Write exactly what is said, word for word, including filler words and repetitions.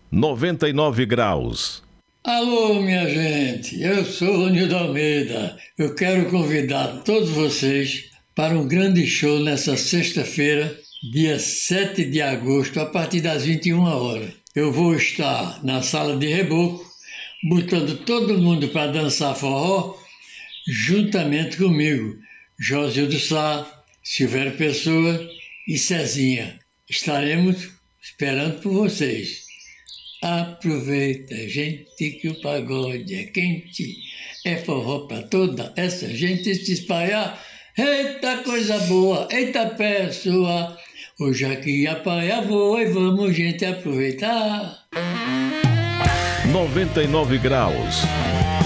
noventa e nove graus. Alô, minha gente, eu sou o Nildo Almeida. Eu quero convidar todos vocês para um grande show nessa sexta-feira, dia sete de agosto, a partir das vinte e uma horas. Eu vou estar na Sala de Reboco, botando todo mundo para dançar forró, juntamente comigo, Josildo Sá, Silvério Pessoa e Cezinha. Estaremos esperando por vocês. Aproveita, gente, que o pagode é quente, é forró pra toda essa gente se espalhar. Eita coisa boa, eita pessoa, hoje aqui a paia voa e vamos, gente, aproveitar. noventa e nove graus.